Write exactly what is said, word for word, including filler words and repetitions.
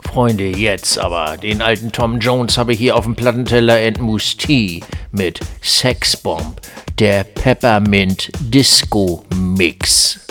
Freunde, jetzt aber. Den alten Tom Jones habe ich hier auf dem Plattenteller and Moose Tea mit Sexbomb, der Peppermint Disco Mix.